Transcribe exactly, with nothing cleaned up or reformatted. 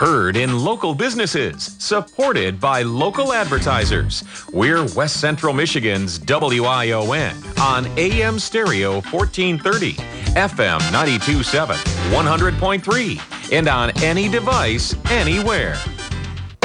Heard in local businesses, supported by local advertisers. We're West Central Michigan's W I O N on A M Stereo fourteen thirty, F M ninety-two point seven, one hundred point three, and on any device, anywhere.